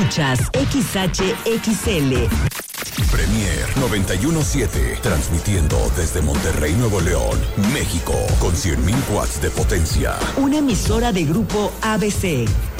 Escuchas XHXL. Premier 91.7, transmitiendo desde Monterrey, Nuevo León, México, con 100.000 watts de potencia. Una emisora de Grupo ABC.